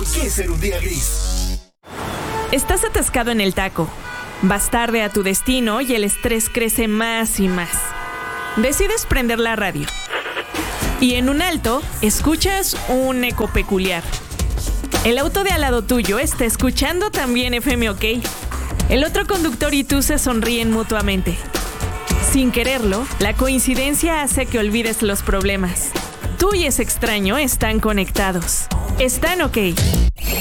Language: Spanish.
¿Por qué ser un día gris? Estás atascado en el taco. Vas tarde a tu destino y el estrés crece más y más. Decides prender la radio. Y en un alto, escuchas un eco peculiar. El auto de al lado tuyo está escuchando también FM OK. El otro conductor y tú se sonríen mutuamente. Sin quererlo, la coincidencia hace que olvides los problemas. Tú y ese extraño están conectados. Están OK.